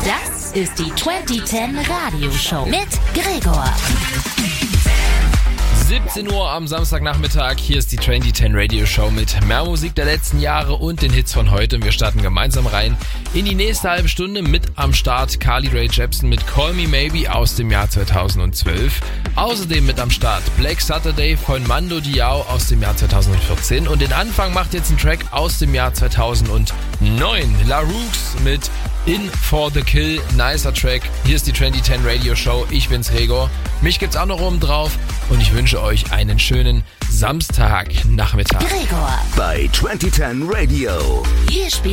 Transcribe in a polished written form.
Das ist die 2010 Radioshow mit Gregor. 17 Uhr am Samstagnachmittag, hier ist die 2010 Radio Show mit mehr Musik der letzten Jahre und den Hits von heute. Und wir starten gemeinsam rein in die nächste halbe Stunde mit am Start Carly Rae Jepsen mit Call Me Maybe aus dem Jahr 2012. Außerdem mit am Start Black Saturday von Mando Diao aus dem Jahr 2014. Und den Anfang macht jetzt ein Track aus dem Jahr 2009. La Rooks mit In For The Kill, nicer Track. Hier ist die 2010 Radio Show, ich bin's Gregor. Mich gibt's auch noch oben drauf und ich wünsche euch einen schönen Samstagnachmittag. Gregor bei 2010 Radio. Hier spielt